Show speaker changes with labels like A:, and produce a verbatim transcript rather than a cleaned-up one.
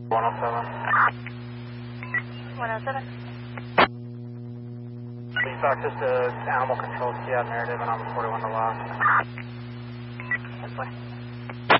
A: one oh seven.
B: one oh seven.
A: Please talk just to Animal Control, Seattle Narrative, and I'm forty-one to last.
B: ten four.